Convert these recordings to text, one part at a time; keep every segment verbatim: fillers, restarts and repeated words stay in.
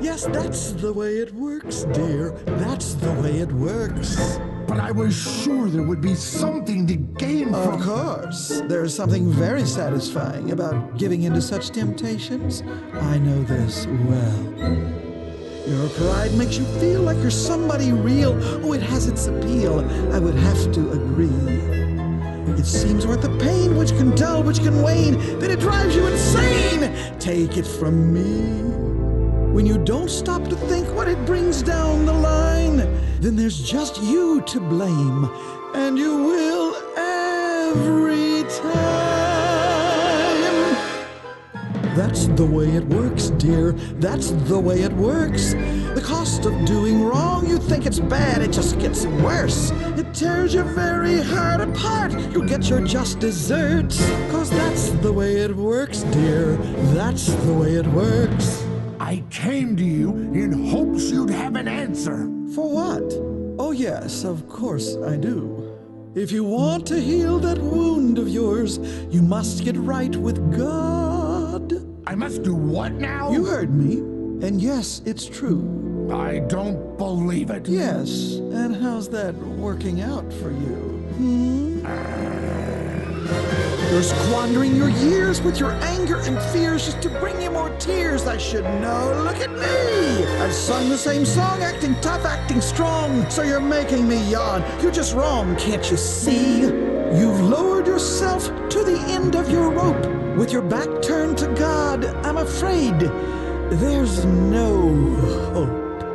Yes, that's the way it works, dear. That's the way it works. But I was sure there would be something to gain from... Of course. There's something very satisfying about giving into such temptations. I know this well. Your pride makes you feel like you're somebody real. Oh, it has its appeal. I would have to agree. It seems worth the pain, which can dull, which can wane. Then it drives you insane. Take it from me. When you don't stop to think what it brings down the line, then there's just you to blame, and you will every time. That's the way it works, dear. That's the way it works. The cost of doing wrong, you think it's bad, it just gets worse. It tears your very heart apart. You'll get your just desserts. Cause that's the way it works, dear. That's the way it works. I came to you in hopes you'd have an answer. For what? Oh yes, of course I do. If you want to heal that wound of yours, you must get right with God. I must do what now? You heard me. And yes, it's true. I don't believe it. Yes, and how's that working out for you? Hmm? You're squandering your years with your anger and fears just to bring you more tears. I should know. Look at me. I've sung the same song, acting tough, acting strong. So you're making me yawn. You're just wrong, can't you see? You've lowered yourself to the end of your rope. With your back turned to God, I'm afraid there's no hope.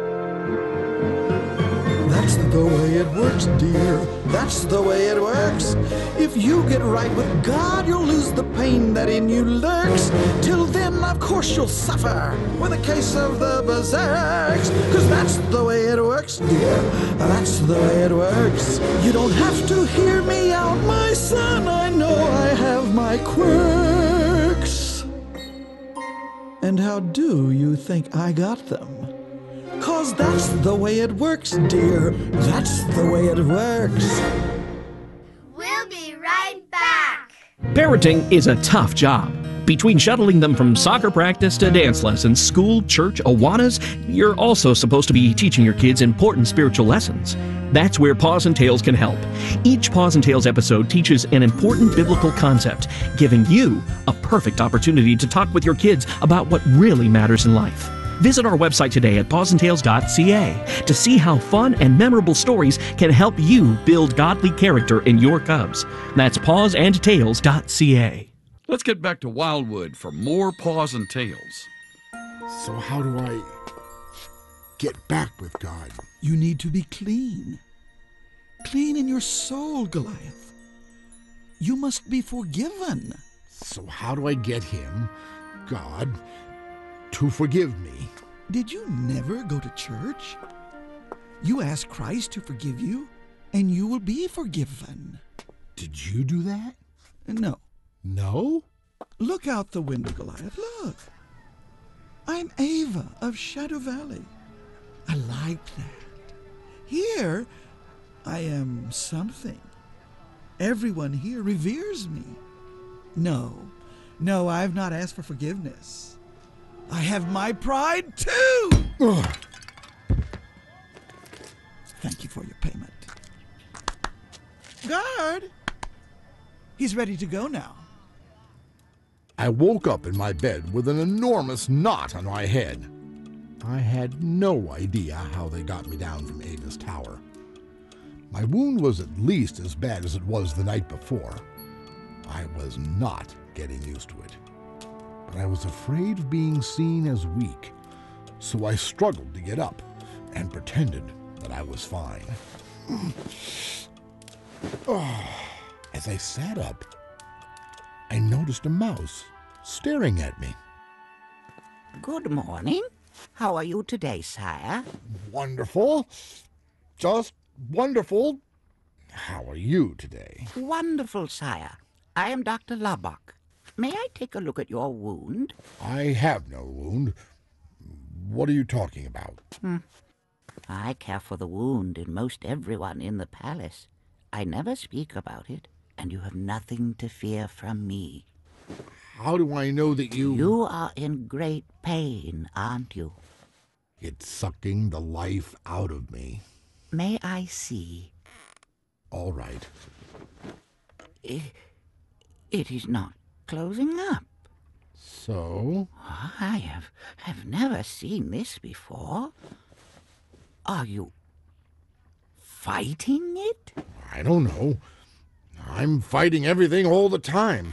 That's the way it works, dear. That's the way it works. If you get right with God, you'll lose the pain that in you lurks. Till then, of course, you'll suffer with a case of the berserks. Cause that's the way it works, dear. That's the way it works. You don't have to hear me out, my son. I know I have my quirks. And how do you think I got them? Cause that's the way it works, dear. That's the way it works. We'll be right back. Parenting is a tough job. Between shuttling them from soccer practice to dance lessons, school, church, Awanas, you're also supposed to be teaching your kids important spiritual lessons. That's where Paws and Tales can help. Each Paws and Tales episode teaches an important biblical concept, giving you a perfect opportunity to talk with your kids about what really matters in life. Visit our website today at paws and tales dot c a to see how fun and memorable stories can help you build godly character in your cubs. That's paws and tales dot c a. Let's get back to Wildwood for more Paws and Tales. So how do I get back with God? You need to be clean. Clean in your soul, Goliath. You must be forgiven. So how do I get him, God, to forgive me? Did you never go to church? You ask Christ to forgive you, and you will be forgiven. Did you do that? No. No? Look out the window, Goliath. Look. I'm Ava of Shadow Valley. I like that. Here, I am something. Everyone here reveres me. No, no, I've not asked for forgiveness. I have my pride, too! Ugh. Thank you for your payment. Guard! He's ready to go now. I woke up in my bed with an enormous knot on my head. I had no idea how they got me down from Ava's tower. My wound was at least as bad as it was the night before. I was not getting used to it. But I was afraid of being seen as weak, so I struggled to get up and pretended that I was fine. Oh. As I sat up, I noticed a mouse staring at me. Good morning. How are you today, sire? Wonderful. Just wonderful. How are you today? Wonderful, sire. I am Doctor Lubbock. May I take a look at your wound? I have no wound. What are you talking about? Hmm. I care for the wound in most everyone in the palace. I never speak about it, and you have nothing to fear from me. How do I know that you... You are in great pain, aren't you? It's sucking the life out of me. May I see? All right. It, it is not closing up. So? I have, have never seen this before. Are you fighting it? I don't know. I'm fighting everything all the time.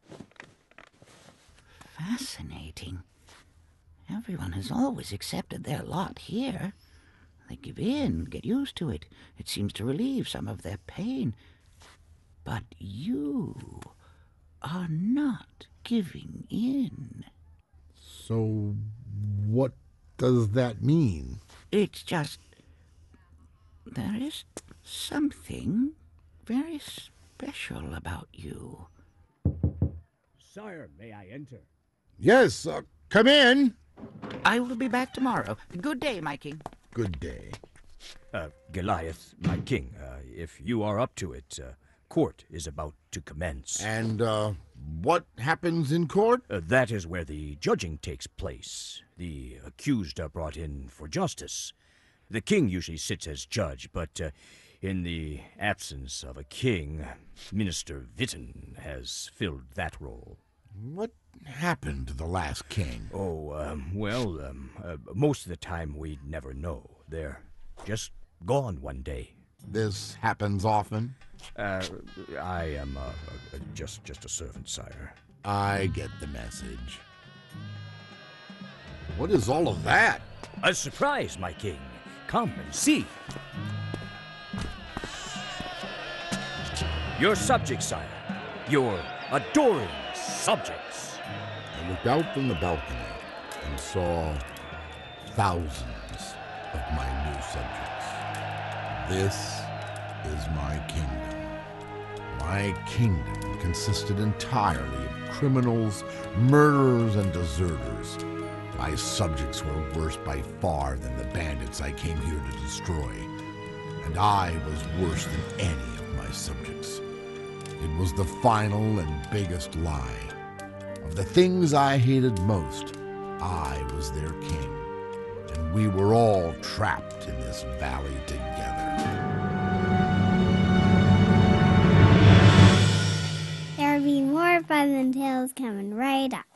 Fascinating. Everyone has always accepted their lot here. They give in, get used to it. It seems to relieve some of their pain. But you are not giving in. So, what does that mean? It's just... there is something very special about you. Sire, may I enter? Yes, uh, come in. I will be back tomorrow. Good day, my king. Good day. Uh, Goliath, my king, uh, if you are up to it, uh, court is about to commence. And, uh, what happens in court? Uh, that is where the judging takes place. The accused are brought in for justice. The king usually sits as judge, but uh, in the absence of a king, Minister Witten has filled that role. What happened to the last king? Oh, um, well, um, uh, most of the time we never know. They're just gone one day. This happens often? Uh, I am uh, uh, just just a servant, sire. I get the message. What is all of that? A surprise, my king. Come and see. Your subjects, sire. Your adoring subjects. I looked out from the balcony and saw thousands of my new subjects. This is my kingdom. My kingdom consisted entirely of criminals, murderers, and deserters. My subjects were worse by far than the bandits I came here to destroy. And I was worse than any of my subjects. It was the final and biggest lie. Of the things I hated most, I was their king. And we were all trapped in this valley together. There'll be more fun and tales coming right up.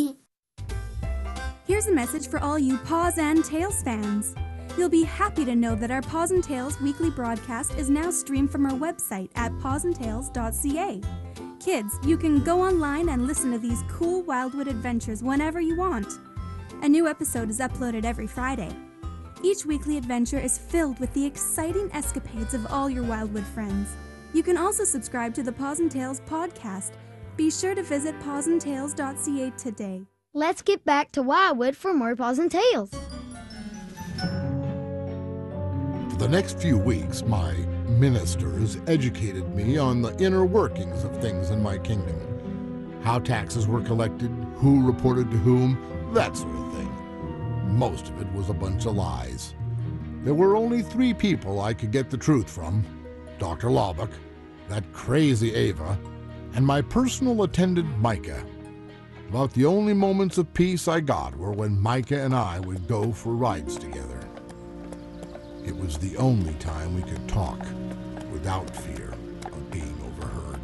Here's a message for all you Paws and Tails fans. You'll be happy to know that our Paws and Tails weekly broadcast is now streamed from our website at paws and tails dot c a. Kids, you can go online and listen to these cool Wildwood adventures whenever you want. A new episode is uploaded every Friday. Each weekly adventure is filled with the exciting escapades of all your Wildwood friends. You can also subscribe to the Paws and Tails podcast. Be sure to visit paws and tails dot c a today. Let's get back to Wildwood for more Paws and Tails. For the next few weeks, my ministers educated me on the inner workings of things in my kingdom. How taxes were collected, who reported to whom, that sort of thing. Most of it was a bunch of lies. There were only three people I could get the truth from: Doctor Lawbuck, that crazy Ava, and my personal attendant Micah. About the only moments of peace I got were when Micah and I would go for rides together. It was the only time we could talk without fear of being overheard.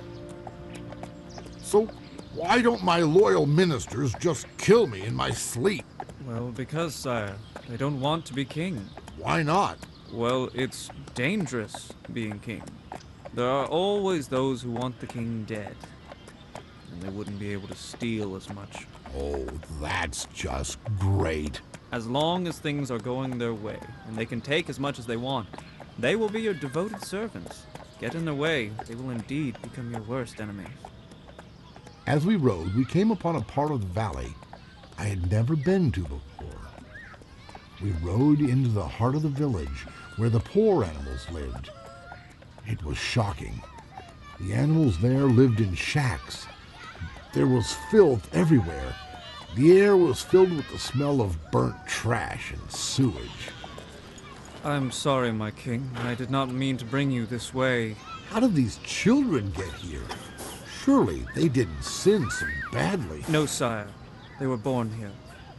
So why don't my loyal ministers just kill me in my sleep? Well, because, sire, they don't want to be king. Why not? Well, it's dangerous being king. There are always those who want the king dead, and they wouldn't be able to steal as much. Oh, that's just great. As long as things are going their way, and they can take as much as they want, they will be your devoted servants. Get in their way, they will indeed become your worst enemies. As we rode, we came upon a part of the valley I had never been to before. We rode into the heart of the village where the poor animals lived. It was shocking. The animals there lived in shacks. There was filth everywhere. The air was filled with the smell of burnt trash and sewage. I'm sorry, my king. I did not mean to bring you this way. How did these children get here? Surely they didn't sin so badly. No, sire. They were born here.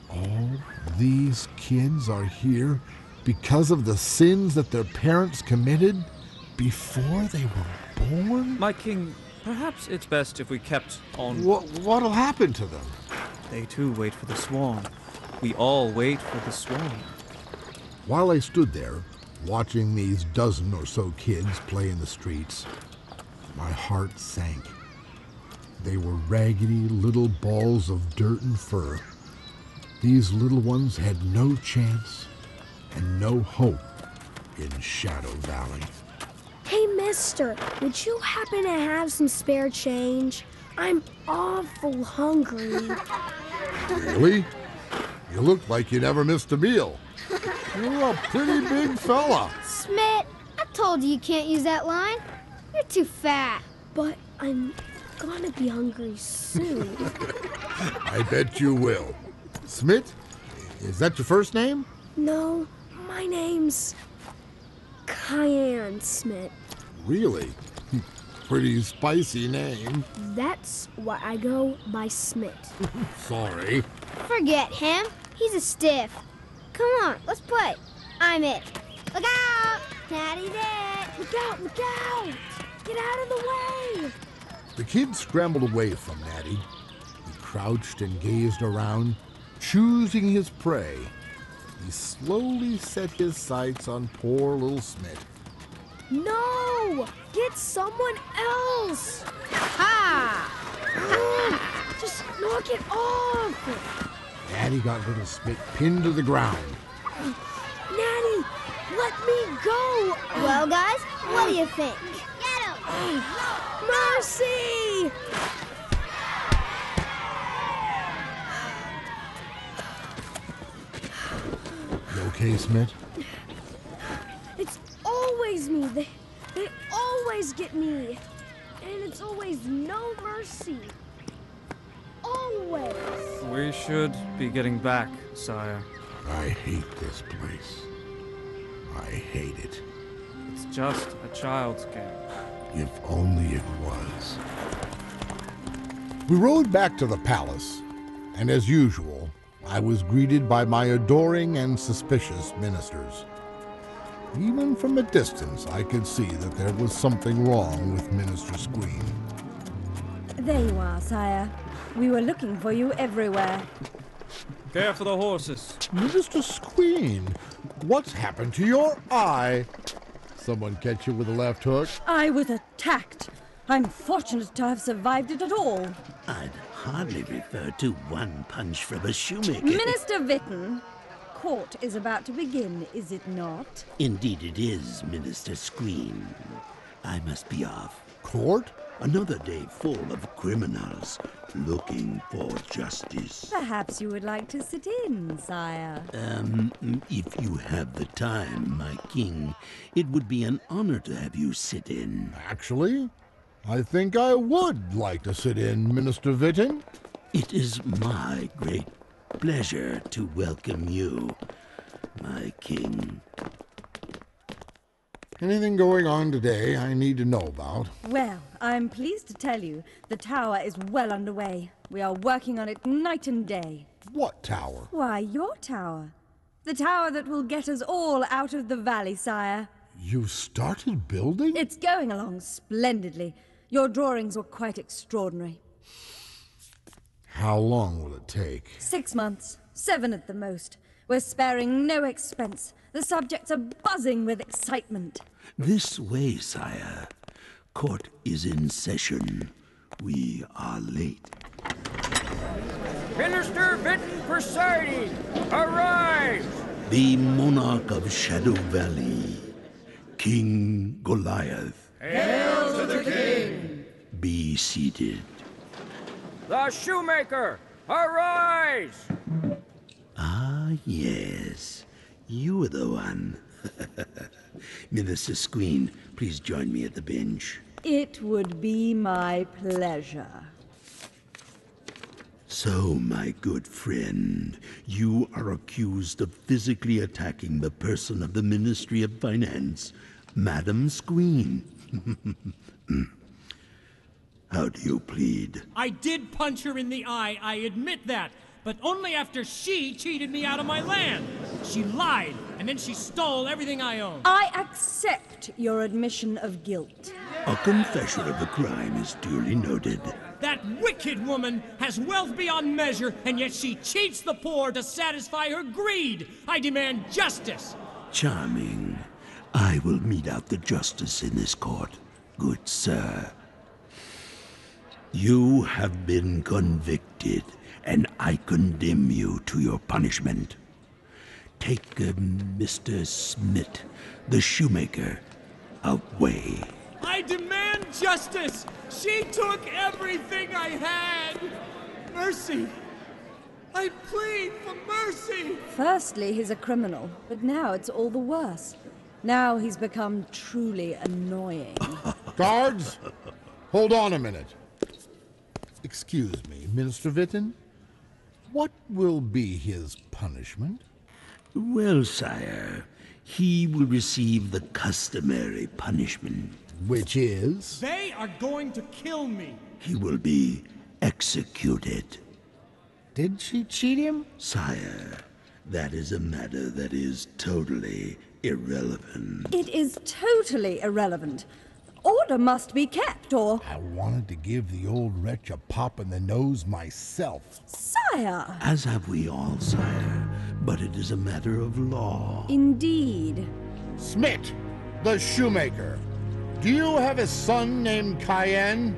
All these kids are here because of the sins that their parents committed before they were born? My king, perhaps it's best if we kept on... What, what'll happen to them? They too wait for the swan. We all wait for the swan. While I stood there, watching these dozen or so kids play in the streets, my heart sank. They were raggedy little balls of dirt and fur. These little ones had no chance and no hope in Shadow Valley. Hey, mister, would you happen to have some spare change? I'm awful hungry. Really? You look like you never missed a meal. You're a pretty big fella. Smit, I told you you can't use that line. You're too fat. But I'm gonna be hungry soon. I bet you will. Smit? Is that your first name? No, my name's Cayenne Smit. Really? Pretty spicy name. That's why I go by Smit. Sorry. Forget him. He's a stiff. Come on, let's play. I'm it. Look out! Natty's it. Look out, look out! Get out of the way! The kid scrambled away from Natty. He crouched and gazed around, choosing his prey. He slowly set his sights on poor little Smit. No! Get someone else! Ha! Just knock it off! Natty got little Smit pinned to the ground. Natty, let me go! Well, guys, what do you think? Get him! Mercy! You okay, Smit? It's always me. They, they always get me. And it's always no mercy. Always. We should be getting back, sire. I hate this place. I hate it. It's just a child's game. If only it was. We rode back to the palace, and as usual, I was greeted by my adoring and suspicious ministers. Even from a distance, I could see that there was something wrong with Minister Squeen. There you are, sire. We were looking for you everywhere. Care for the horses. Minister Squeen, what's happened to your eye? Someone catch you with a left hook? I was attacked. I'm fortunate to have survived it at all. I'd hardly refer to one punch from a shoemaker. Minister Vitten, court is about to begin, is it not? Indeed it is, Minister Squeen. I must be off. Court? Another day full of criminals looking for justice. Perhaps you would like to sit in, sire. Um, if you have the time, my king, it would be an honor to have you sit in. Actually, I think I would like to sit in, Minister Vitten. It is my great pleasure to welcome you, my king. Anything going on today I need to know about? Well, I'm pleased to tell you the tower is well underway. We are working on it night and day. What tower? Why, your tower. The tower that will get us all out of the valley, sire. You started building? It's going along splendidly. Your drawings were quite extraordinary. How long will it take? Six months. Seven at the most. We're sparing no expense. The subjects are buzzing with excitement. This way, sire. Court is in session. We are late. Minister Vitten presiding! Arise! The monarch of Shadow Valley, King Goliath. Hail to the king! Be seated. The shoemaker! Arise! Ah, yes. You are the one. Minister Squeen, please join me at the bench. It would be my pleasure. So, my good friend, you are accused of physically attacking the person of the Ministry of Finance, Madam Squeen. How do you plead? I did punch her in the eye, I admit that. but only after she cheated me out of my land. She lied, and then she stole everything I own. I accept your admission of guilt. A confession of the crime is duly noted. That wicked woman has wealth beyond measure, and yet she cheats the poor to satisfy her greed. I demand justice. Charming. I will mete out the justice in this court, good sir. You have been convicted, and I condemn you to your punishment. Take uh, Mister Smith, the shoemaker, away. I demand justice! She took everything I had! Mercy! I plead for mercy! Firstly, he's a criminal, but now it's all the worse. Now he's become truly annoying. Guards, hold on a minute. Excuse me, Minister Witten. What will be his punishment? Well, sire, he will receive the customary punishment. Which is? They are going to kill me! He will be executed. Did she cheat him? Sire, that is a matter that is totally irrelevant. It is totally irrelevant. Order must be kept, or... I wanted to give the old wretch a pop in the nose myself. Sire! As have we all, sire, but it is a matter of law. Indeed. Smith, the shoemaker. Do you have a son named Cayenne?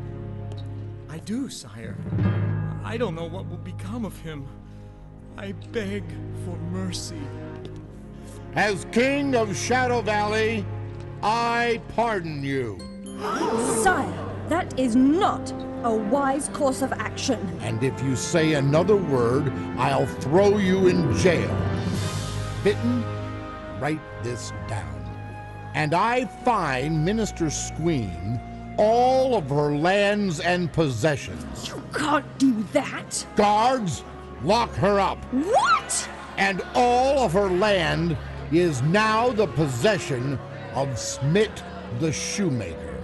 I do, sire. I don't know what will become of him. I beg for mercy. As King of Shadow Valley, I pardon you. Sire, that is not a wise course of action. And if you say another word, I'll throw you in jail. Witten, write this down. And I fine Minister Squeen all of her lands and possessions. You can't do that. Guards, lock her up. What? And all of her land is now the possession of Smith the shoemaker.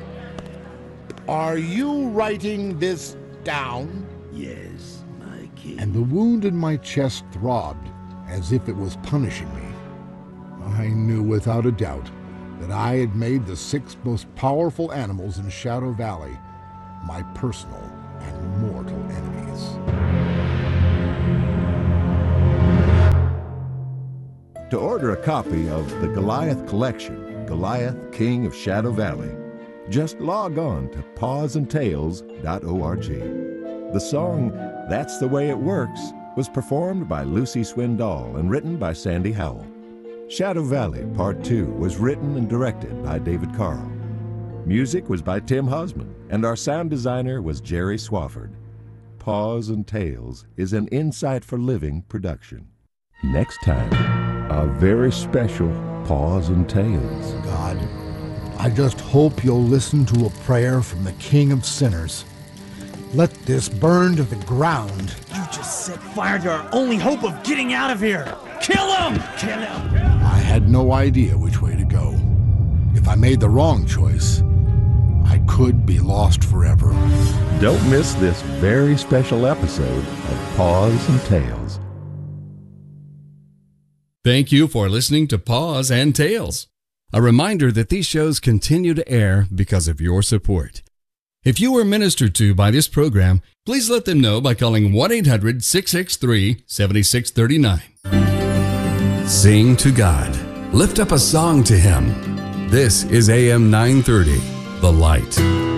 Are you writing this down? Yes, my king. And the wound in my chest throbbed as if it was punishing me. I knew without a doubt that I had made the six most powerful animals in Shadow Valley my personal and mortal enemies. To order a copy of the Goliath Collection, Goliath, King of Shadow Valley, just log on to paws and tales dot org. The song, That's the Way It Works, was performed by Lucy Swindoll and written by Sandy Howell. Shadow Valley Part two was written and directed by David Carl. Music was by Tim Husman, and our sound designer was Jerry Swafford. Paws and Tales is an Insight for Living production. Next time, a very special Paws and Tales. God, I just hope you'll listen to a prayer from the King of Sinners. Let this burn to the ground. You just set fire to our only hope of getting out of here. Kill him! Kill him! I had no idea which way to go. If I made the wrong choice, I could be lost forever. Don't miss this very special episode of Paws and Tales. Thank you for listening to Paws and Tales. A reminder that these shows continue to air because of your support. If you were ministered to by this program, please let them know by calling one eight hundred, six six three, seven six three nine. Sing to God. Lift up a song to Him. This is A M nine thirty, The Light.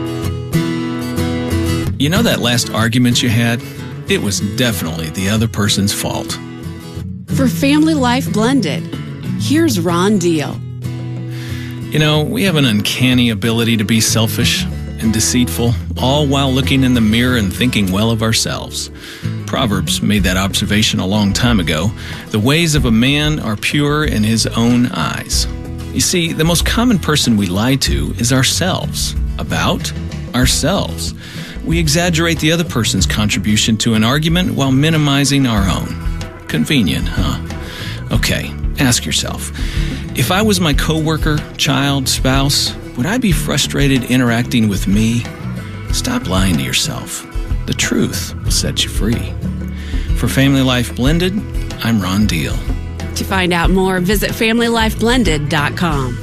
You know that last argument you had? It was definitely the other person's fault. For Family Life Blended, here's Ron Deal. You know, we have an uncanny ability to be selfish and deceitful, all while looking in the mirror and thinking well of ourselves. Proverbs made that observation a long time ago. The ways of a man are pure in his own eyes. You see, the most common person we lie to is ourselves. About ourselves. We exaggerate the other person's contribution to an argument while minimizing our own. Convenient, huh? Okay, ask yourself. If I was my coworker, child, spouse, would I be frustrated interacting with me? Stop lying to yourself. The truth will set you free. For Family Life Blended, I'm Ron Deal. To find out more, visit family life blended dot com.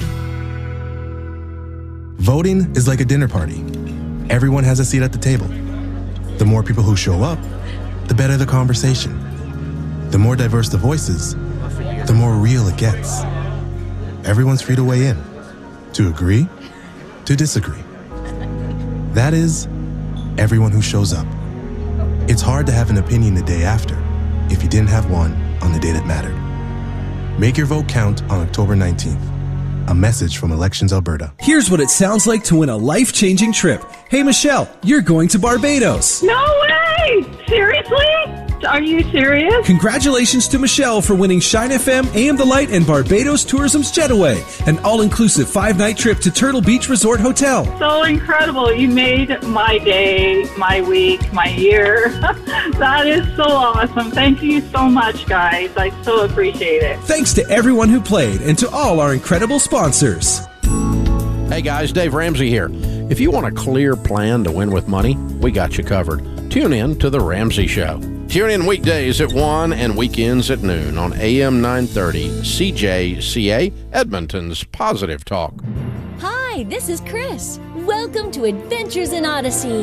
Voting is like a dinner party. Everyone has a seat at the table. The more people who show up, the better the conversation. The more diverse the voices, the more real it gets. Everyone's free to weigh in, to agree, to disagree. That is, everyone who shows up. It's hard to have an opinion the day after if you didn't have one on the day that mattered. Make your vote count on October nineteenth. A message from Elections Alberta. Here's what it sounds like to win a life-changing trip. Hey, Michelle, you're going to Barbados. No way! Seriously? Are you serious? Congratulations to Michelle for winning Shine F M, A M The Light, and Barbados Tourism's Jetaway, an all-inclusive five-night trip to Turtle Beach Resort Hotel. So incredible. You made my day, my week, my year. That is so awesome. Thank you so much, guys. I so appreciate it. Thanks to everyone who played and to all our incredible sponsors. Hey guys, Dave Ramsey here. If you want a clear plan to win with money, we got you covered. Tune in to The Ramsey Show. Tune in weekdays at one and weekends at noon on A M nine thirty C J C A, Edmonton's Positive Talk. Hi, this is Chris. Welcome to Adventures in Odyssey.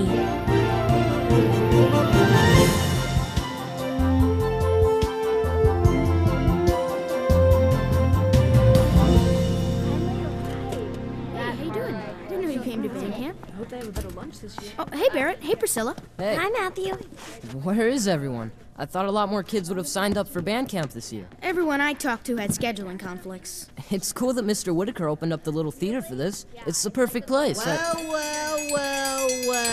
Oh, hey, Barrett. Hey, Priscilla. Hey. Hi, Matthew. Where is everyone? I thought a lot more kids would have signed up for band camp this year. Everyone I talked to had scheduling conflicts. It's cool that Mister Whitaker opened up the little theater for this. It's the perfect place. Well, well, well,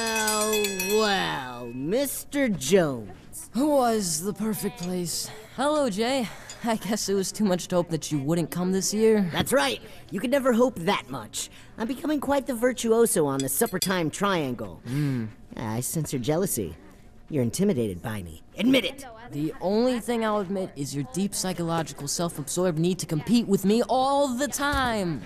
well, well, Mister Jones. Who was the perfect place? Hello, Jay. I guess it was too much to hope that you wouldn't come this year. That's right. You could never hope that much. I'm becoming quite the virtuoso on the supper time triangle. Mm. I sense your jealousy. You're intimidated by me. Admit it. The only thing I'll admit is your deep psychological self-absorbed need to compete with me all the time.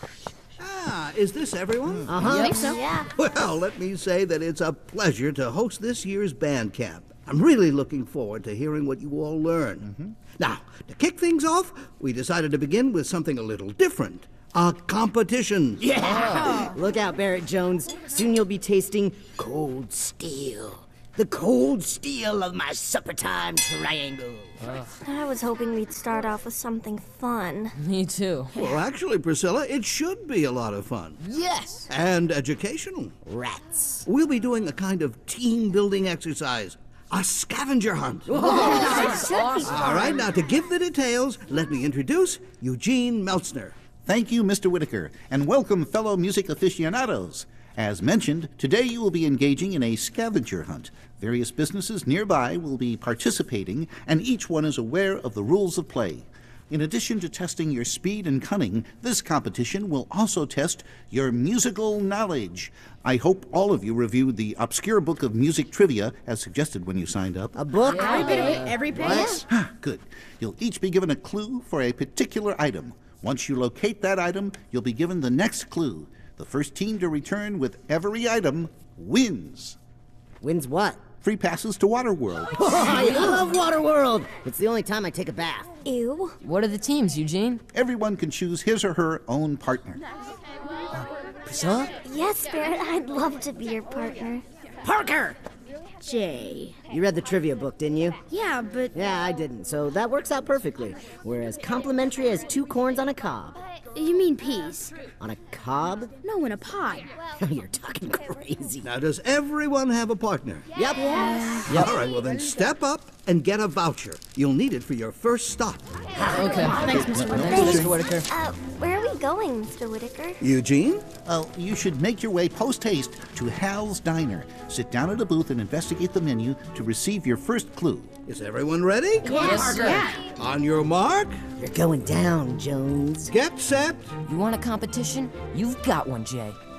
Ah, is this everyone? Uh-huh. I think so. Yeah. Well, let me say that it's a pleasure to host this year's band camp. I'm really looking forward to hearing what you all learn. Mm-hmm. Now, to kick things off, we decided to begin with something a little different. A competition. Yeah! Look out, Barrett Jones. Soon you'll be tasting cold steel. The cold steel of my supper time triangle. Uh. I was hoping we'd start off with something fun. Me too. Well, actually, Priscilla, it should be a lot of fun. Yes! And educational. Rats. We'll be doing a kind of team-building exercise. A scavenger hunt. Whoa, that's awesome. All right, now to give the details, let me introduce Eugene Meltzner. Thank you, Mister Whitaker, and welcome, fellow music aficionados. As mentioned, today you will be engaging in a scavenger hunt. Various businesses nearby will be participating, and each one is aware of the rules of play. In addition to testing your speed and cunning, this competition will also test your musical knowledge. I hope all of you reviewed the obscure book of music trivia as suggested when you signed up. A book? Yeah. Every bit of it. Every page. Yeah. Good. You'll each be given a clue for a particular item. Once you locate that item, you'll be given the next clue. The first team to return with every item wins. Wins what? Free passes to Waterworld. I love Waterworld. It's the only time I take a bath. Ew. What are the teams, Eugene? Everyone can choose his or her own partner. Uh, Priscilla? Yes, Barrett, I'd love to be your partner. Parker! Jay. You read the trivia book, didn't you? Yeah, but... Yeah, I didn't, so that works out perfectly. We're as complimentary as two corns on a cob. You mean peas? On a cob? No, in a pod. You're talking crazy. Now, does everyone have a partner? Yep. Yeah. Yep. All right, well then step up and get a voucher. You'll need it for your first stop. Okay. Thanks, Mister Whitaker. Thanks, Mister Whitaker. Uh, where are we going, Mister Whitaker? Eugene? Oh, you should make your way post-haste to Hal's Diner. Sit down at a booth and investigate the menu to receive your first clue. Is everyone ready? Yes, sir. On your mark. You're going down, Jones. Get set. You want a competition? You've got one, Jay.